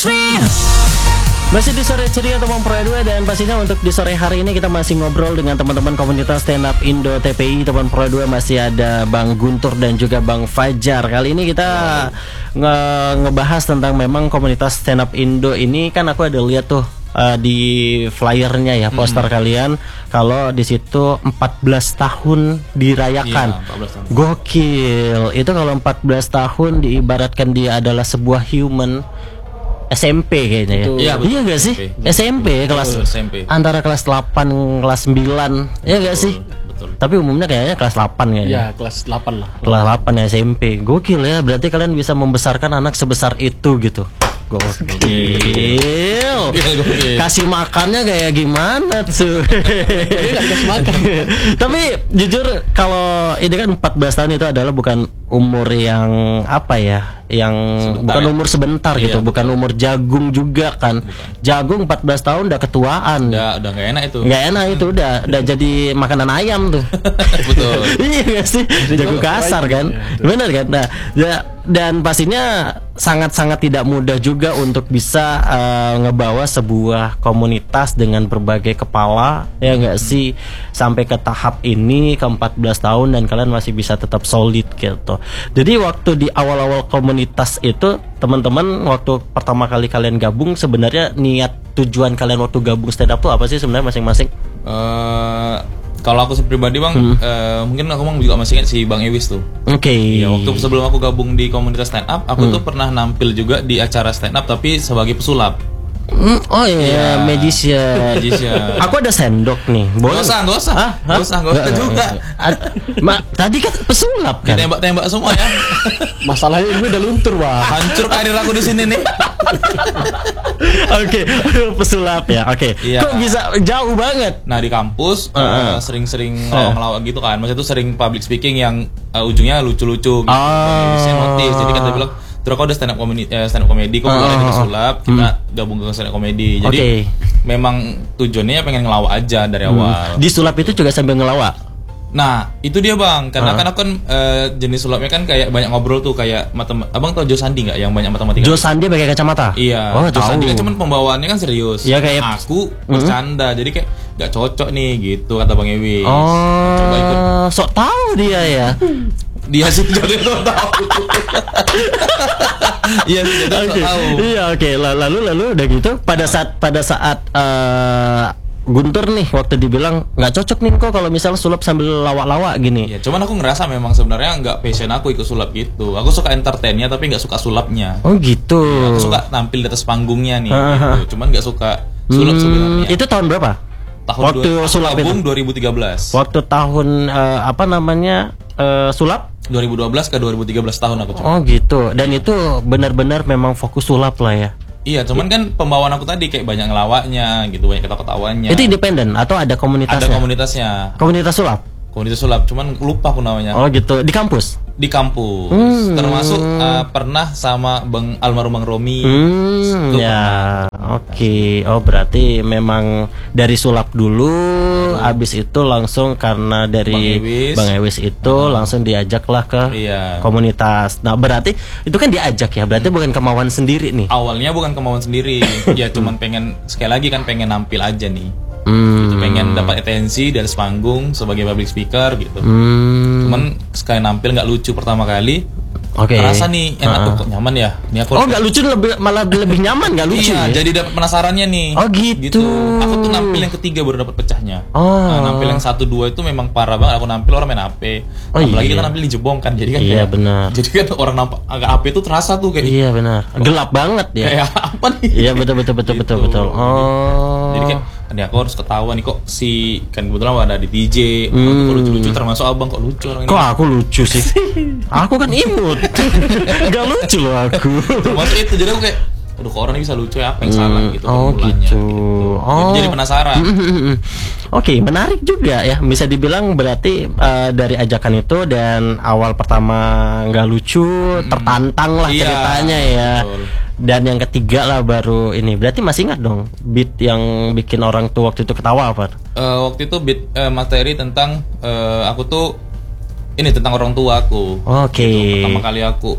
Masih di sore ceria teman Pro 2, dan pastinya untuk di sore hari ini kita masih ngobrol dengan teman-teman komunitas stand up Indo TPI. Teman Pro 2 masih ada Bang Guntur dan juga Bang Fajar. Kali ini kita ngebahas tentang memang komunitas stand up Indo ini. Kan aku ada lihat tuh di flyernya ya, poster kalian, kalau di situ 14 tahun dirayakan. Iya, 14 tahun. Gokil. Itu kalau 14 tahun diibaratkan dia adalah sebuah human SMP kayaknya ya. Iya, betul. Iya gak sih? SMP kelas SMP. antara kelas 8 kelas 9. Iya gak sih? Betul. Tapi umumnya kayaknya kelas 8 kayaknya. Ya kelas 8 lah. Kelas 8 SMP. Gokil ya. Berarti kalian bisa membesarkan anak sebesar itu gitu. Gokil. Kasih makannya kayak gimana tuh? Kasih makan. Tapi jujur kalau ini kan 14 tahun itu adalah bukan umur yang apa ya, yang sebentar bukan ya? umur sebentar gitu, Iya, bukan umur jagung juga kan. Jagung 14 tahun udah ketuaan. Udah nggak enak itu. Nggak enak itu, udah jadi makanan ayam tuh. Betul. Iya gak sih? Jagung kasar kan. Benar kan? Nah, dan pastinya sangat-sangat tidak mudah juga untuk bisa ngebawa sebuah komunitas dengan berbagai kepala, ya nggak sih, sampai ke tahap ini ke 14 tahun dan kalian masih bisa tetap solid gitu. Jadi waktu di awal-awal komunitas itu, teman-teman, waktu pertama kali kalian gabung, sebenarnya niat tujuan kalian waktu gabung stand up tuh apa sih sebenarnya masing-masing? Kalau aku pribadi Bang, mungkin aku juga masih ingat si Bang Ewis tuh. Oke. Ya, waktu sebelum aku gabung di komunitas stand up, aku tuh pernah nampil juga di acara stand up tapi sebagai pesulap. Oh iya, magician. Aku ada sendok nih. Boleh? Nggak usah juga. Tadi kan pesulap kan. Ditembak-tembak semua ya. Masalahnya ini udah luntur, Wah. Hancur karir aku di sini nih. Oke, pesulap ya. Oke. Iya. Kok bisa jauh banget? Nah, di kampus sering-sering ngelawak gitu kan. Maksudnya tuh sering public speaking yang ujungnya lucu-lucu gitu. Saya notice. Jadi kan dia bilang, terus kau udah stand up comedy, kok boleh jadi sulap, kita gabung ke stand up comedy. Jadi memang tujuannya pengen ngelawak aja dari awal. Di sulap itu juga sambil ngelawak. Nah, itu dia Bang, karena kan aku kan jenis sulapnya kan kayak banyak ngobrol tuh, kayak Abang tau Jo Sandi nggak, yang banyak matematika? Jo Sandi pakai kacamata. Iya. Oh, Jo tahu. Sandi kan cuman pembawaannya kan serius. Iya, kayak aku bercanda, jadi kayak nggak cocok nih gitu kata Bang Ewi. Coba ikut. Sok tahu dia ya. Dia sih jadi tahu. Iya sih jadi tahu. Iya, oke. Lalu udah gitu pada saat Guntur nih waktu dibilang nggak cocok nih kok kalau misalnya sulap sambil lawak-lawak gini. Iya, cuman aku ngerasa memang sebenarnya nggak passion aku ikut sulap gitu. Aku suka entertainnya tapi nggak suka sulapnya. Oh gitu. Aku suka tampil di atas panggungnya nih gitu. Cuman nggak suka sulap sebenarnya. Itu tahun berapa? Waktu sulap itu? 2013. Waktu tahun sulap? 2012 ke 2013 tahun aku cuma. Oh gitu. Dan itu benar-benar memang fokus sulap lah ya. Iya, cuman kan pembawaan aku tadi kayak banyak ngelawaknya gitu, banyak ketawa-ketawanya. Itu independen atau ada komunitasnya? Ada komunitasnya. Komunitas sulap? Komunitas sulap, cuman lupa aku namanya. Oh gitu. Di kampus? Di kampus. Termasuk pernah sama almarhum Bang Romi. Ya, oke. Oh berarti memang dari sulap dulu, habis itu langsung karena dari Bang Ewis itu langsung diajaklah ke komunitas. Nah berarti itu kan diajak ya, berarti bukan kemauan sendiri nih. Awalnya bukan kemauan sendiri, ya cuman pengen, sekali lagi kan pengen nampil aja nih. Gitu, pengen dapat atensi dari panggung sebagai public speaker gitu. Cuman sekali nampil nggak lucu pertama kali. Rasa nih enak kok, nyaman ya. Ini aku nggak lucu, malah lebih nyaman, nggak lucu. Iya, ya? jadi dapat penasarannya nih. Oh gitu. Aku tuh nampil yang ketiga baru dapat pecahnya. Nah, nampil yang 1, 2 itu memang parah banget. Aku nampil orang main HP. Apalagi kita nampil di Jebong kan, jadi kan. Iya benar. Jadi kan orang nampak agak HP itu terasa tuh kayak. Iya benar. Gelap banget ya. Kayak apa nih? Iya betul. Oh. Jadi kan aku harus ketawa nih, kok si kan kebetulan ada di DJ. Kok lucu-lucu, termasuk abang kok lucu orang ini. Kok aku lucu sih? Aku kan imut. Gak lucu loh aku. Termasuk itu, jadi aku kayak, aduh kok orang ini bisa lucu ya, apa yang salah gitu. Oh gitu. Jadi penasaran. Oke, menarik juga ya. Bisa dibilang berarti dari ajakan itu dan awal pertama nggak lucu, tertantang lah ceritanya ya. Betul. Dan yang ketiga lah baru ini. Berarti masih ingat dong beat yang bikin orang tuh waktu itu ketawa apa? Waktu itu beat materi tentang aku tuh ini tentang orang tua aku. Oke. Gitu. Pertama kali aku ini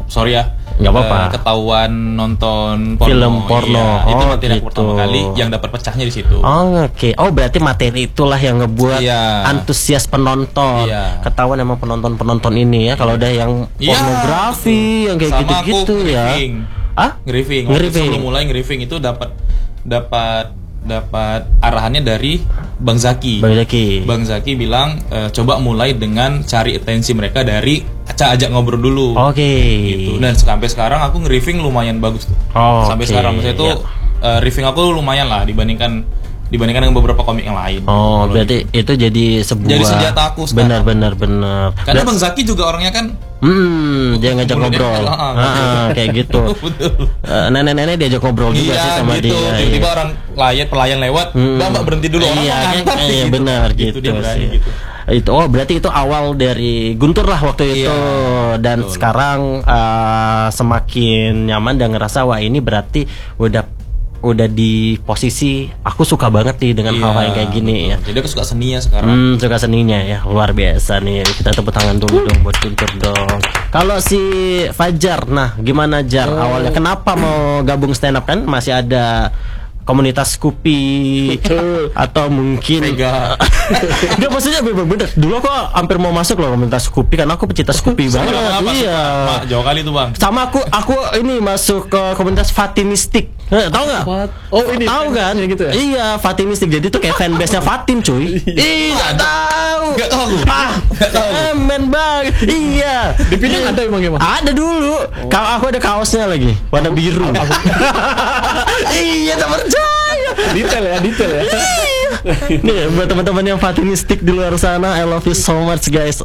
sorry ya, Nggak apa-apa. ketahuan nonton porno. Film porno. Iya, itu Oh, materi aku gitu. pertama kali yang dapat pecahnya di situ. Oh, oke. Oh, berarti materi itulah yang ngebuat Iya. antusias penonton. Iya. Ketahuan emang penonton ini ya. Kalau udah yang Iya. pornografi, yang kayak Sama gitu-gitu aku ya. nge-riffing. Ah? Nge-riffing. Nge-riffing. Sebelum mulai nge-riffing itu dapat arahannya dari Bang Zaki. Bang Zaki bilang coba mulai dengan cari atensi mereka dari ajak ngobrol dulu. Oke. Gitu. Dan sampai sekarang aku nge-riffing lumayan bagus tuh. Oh, sampai oke. sekarang maksudnya itu riffing aku lumayan lah dibandingkan dengan beberapa komik yang lain. Oh, berarti itu jadi sebuah Jadi senjata aku sekarang. Benar. Karena Bang Zaki juga orangnya kan dia ngajak mulutnya ngobrol. kan, Kayak gitu. betul. Nenek-nenek diajak ngobrol juga sih sama gitu. dia. Tiba-tiba orang pelayan lewat, Mbak berhenti dulu, orang Iya, mau ngantar iya gitu. benar gitu, dia berani sih. gitu. Itu berarti itu awal dari Guntur lah waktu itu, dan betul. sekarang semakin nyaman dan ngerasa wah ini berarti udah di posisi aku suka banget nih dengan hal-hal yang kayak gini betul. ya. Jadi aku suka seninya sekarang. Suka seninya ya, luar biasa nih. Kita tepuk tangan dulu dong buat Guntur dong. Kalau si Fajar, nah gimana Jar awalnya? Kenapa mau gabung stand up, kan masih ada komunitas Scoopy atau mungkin Vega. Enggak, maksudnya bener. Dulu aku hampir mau masuk loh komunitas Scoopy karena aku pecinta Scoopy banget. Iya. Jauh kali tuh Bang. Sama aku ini masuk ke komunitas Fatimistik. Tahu nggak? Oh, ini Tahu kan? gitu ya? Iya, Fatimistik. Jadi tuh kayak fanbase-nya Fatim, cuy. Iya, tahu. Nggak tahu. Nggak tahu. Men banget. Iya. Di Pinang ada emang. Ada dulu. Kalau aku ada kaosnya lagi, warna biru. Iya, tak percaya. Detail ya. Nih buat teman-teman yang Fatimistik di luar sana, I love you so much guys.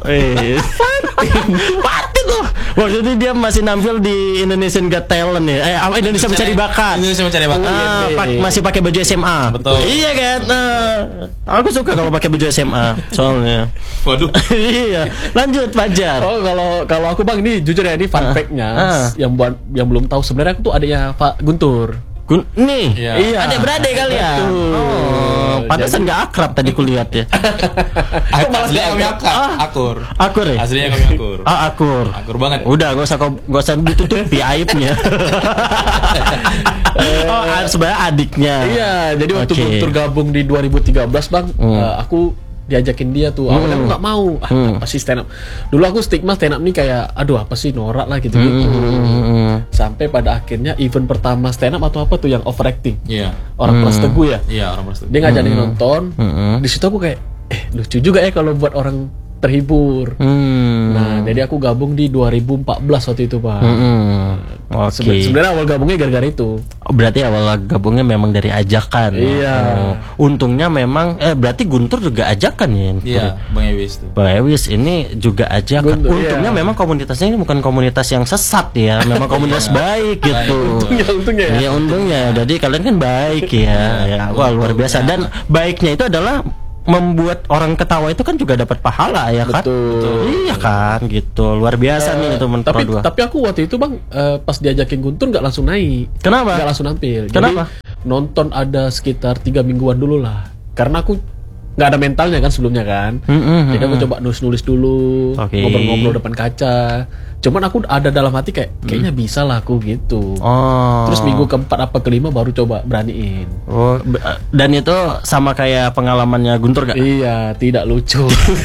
Fatin loh. Waktu itu dia masih nampil di Indonesian Got Talent ya. Indonesia Mencari Bakat. Indonesia Mencari Bakat. Masih pakai baju SMA. Betul. Iya kan. Aku suka kalau pakai baju SMA soalnya. Waduh. Iya. Lanjut Fajar. Oh, kalau aku Bang, ini jujur ya, ini fun fact-nya yang belum tahu, sebenarnya aku tuh adanya Pak Guntur. Nih, Iya. adik-beradik kali ya. Betul. Oh, pantesan nggak akrab tadi kulihat ya. Aslinya kami akur. Akur ya? Aslinya kami akur. Akur. Akur banget. Udah, gak usah ditutupi aibnya. Sebenarnya adiknya. Iya, jadi waktu Oke. Guntur gabung di 2013 Bang, aku diajakin dia tuh. Awalnya aku nggak mau. Apa sih stand up? Dulu aku stigma stand up nih kayak aduh apa sih, norak lah gitu. Sampai pada akhirnya event pertama stand up atau apa tuh yang overacting. Iya. Orang kelas Teguh ya. Iya, orang pasti. Dia ngajakin nonton. Di situ aku kayak lucu juga ya kalau buat orang terhibur. Nah, jadi aku gabung di 2014 waktu itu, Pak. Oke. Sebenarnya awal gabungnya gara-gara itu. Berarti awal gabungnya memang dari ajakan. Iya. Untungnya memang berarti Guntur juga ajakan ya. Iya, Bang Ewis tuh. Bang Ewis ini juga ajakan. Guntur, Untungnya memang komunitasnya ini bukan komunitas yang sesat ya, memang komunitas baik gitu. Untungnya ya. Iya, untungnya. Jadi kalian kan baik ya. Ya, wah luar biasa. Dan baiknya itu adalah membuat orang ketawa itu kan juga dapat pahala ya kan. Betul. Iya kan gitu. Luar biasa nih teman tapi Pro 2. tapi aku waktu itu Bang pas diajakin Guntur nggak langsung naik. Kenapa? Nggak langsung nampil. Kenapa? Jadi, nonton ada sekitar 3 mingguan dulu lah. Karena aku nggak ada mentalnya kan sebelumnya kan. Jadi aku coba nulis dulu, Oke. ngobrol-ngobrol depan kaca. Cuman aku ada dalam hati kayaknya bisa lah aku gitu. Oh. Terus minggu keempat apa kelima baru coba beraniin. Oh, dan itu sama kayak pengalamannya Guntur gak? Iya, tidak lucu.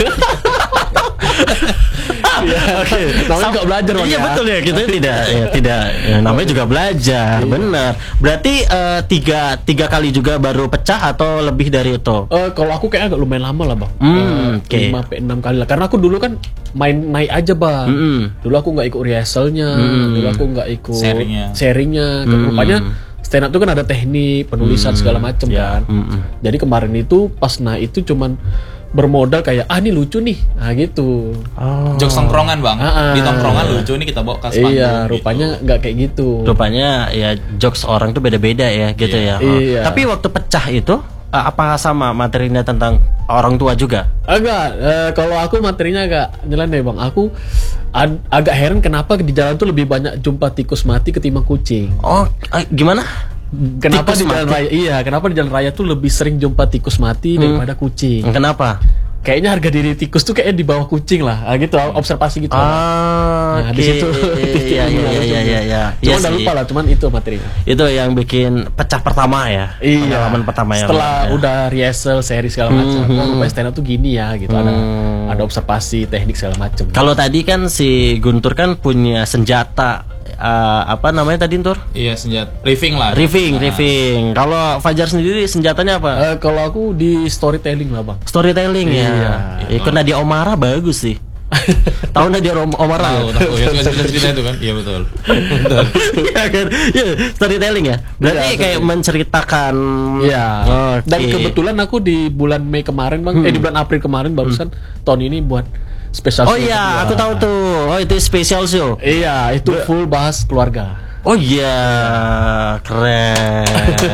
Iya, oke. Namanya nggak belajar Bang, Iya ya. betul ya, kita tidak namanya juga belajar, benar. Berarti tiga kali juga baru pecah atau lebih dari itu? Kalau aku kayaknya agak lumayan lama lah Bang. Oke. 5-6 kali lah. Karena aku dulu kan main naik aja Bang. Dulu aku nggak ikut rehearsalnya, dulu aku nggak ikut sharingnya. Rupanya stand up itu kan ada teknik, penulisan segala macem kan. Jadi kemarin itu pas naik itu cuman bermodal kayak ini lucu nih, nah gitu. Jokes tongkrongan Bang. Di tongkrongan lucu nih kita bawa ke panggung. Iya, rupanya nggak kayak gitu. Rupanya ya jokes orang tuh beda-beda ya gitu ya. Iya. Tapi waktu pecah itu apa sama materinya tentang orang tua juga? Agak, kalau aku materinya agak nyeleneh Bang. Aku agak heran kenapa di jalan tuh lebih banyak jumpa tikus mati ketimbang kucing. Oh, gimana? Kenapa Tikus di jalan mati? raya? Iya, kenapa di jalan raya tuh lebih sering jumpa tikus mati daripada kucing? Kenapa? Kayaknya harga diri tikus tuh kayaknya di bawah kucing lah, gitu. Observasi gitu. Nah, di situ Iya. Cuma udah lupa lah, cuman itu materinya. Itu yang bikin pecah pertama ya. Iya. Pengalaman pertama ya. Setelah udah rehearsal seri segala macam, rupanya stand up tuh gini ya gitu. Ada observasi teknik segala macam. Kalau tadi kan si Guntur kan punya senjata apa namanya tadi Tur? Iya, senjata riffing lah. Riffing. Kalau Fajar sendiri senjatanya apa? Kalau aku di storytelling lah bang. Storytelling ya. Ikut Nadia Omara bagus sih. Tahu Nadia Omara? Tahu ya, cerita itu kan? Iya betul. Iya kan? Ya, storytelling ya. Berarti kayak menceritakan. Iya. Dan kebetulan aku di bulan Mei kemarin bang, di bulan April kemarin barusan tahun ini buat special show. Oh iya, aku tahu tuh. Oh itu special show. Iya, itu full bahas keluarga. Oh iya, keren.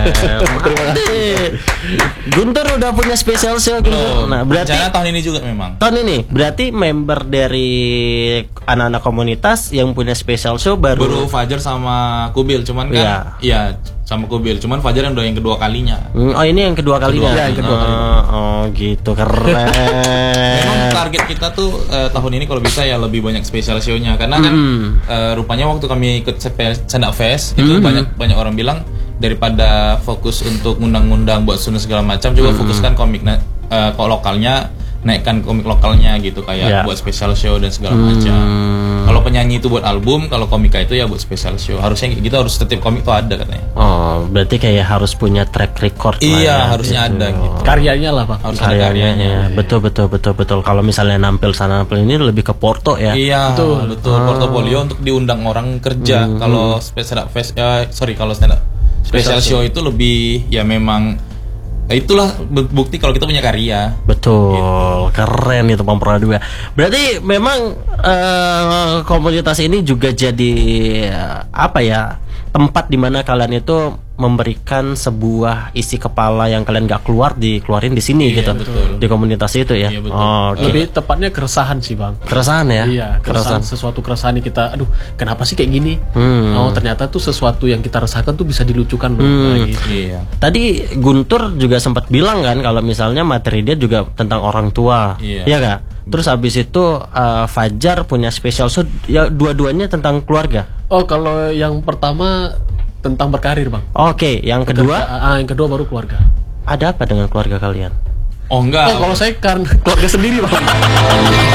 Guntur udah punya special show Guntur. Nah, berarti tahun ini juga memang. Tahun ini berarti member dari anak-anak komunitas yang punya special show baru Fajar sama Kubil, cuman kan iya sama Kubil, cuman Fajar yang udah yang kedua kalinya. Oh ini yang kedua kalinya. Yang kedua kalinya. Oh gitu, keren. Memang target kita tuh tahun ini kalau bisa ya lebih banyak special show-nya karena kan rupanya waktu kami ikut Stand Up Fest itu banyak orang bilang daripada fokus untuk ngundang-ngundang buat Sunda segala macam, coba fokuskan komik lokalnya, naikkan komik lokalnya gitu kayak buat special show dan segala macam. Kalau penyanyi itu buat album, kalau komika itu ya buat special show. Harusnya gitu, harus setiap komik tuh ada katanya. Oh, berarti kayak harus punya track record lah. Iya, ya, harusnya ada gitu. Karyanya lah, Pak. Harus ada karyanya. Betul. Kalau misalnya nampil sana nampil ini lebih ke porto ya. Iya, betul. Portofolio untuk diundang orang kerja. Kalau stand up fest kalau stand up special show itu lebih ya memang itulah bukti kalau kita punya karya. Betul, gitu. Keren itu Bang Pradua. Berarti memang komunitas ini juga jadi apa ya, tempat dimana kalian itu memberikan sebuah isi kepala yang kalian gak dikeluarin di sini gitu, betul. Di komunitas itu ya. Iya, lebih tepatnya keresahan sih bang. Keresahan ya? Iya, keresahan. Sesuatu keresahan yang kita, aduh kenapa sih kayak gini? Oh ternyata tuh sesuatu yang kita rasakan tuh bisa dilucukan gitu. Iya. Tadi Guntur juga sempat bilang kan kalau misalnya materi dia juga tentang orang tua, iya gak? Terus habis itu Fajar punya special show ya, dua-duanya tentang keluarga. Oh kalau yang pertama tentang berkarir bang. Oke, yang kedua? Yang kedua baru keluarga. Ada apa dengan keluarga kalian? Oh enggak. Kalau saya kan keluarga sendiri bang.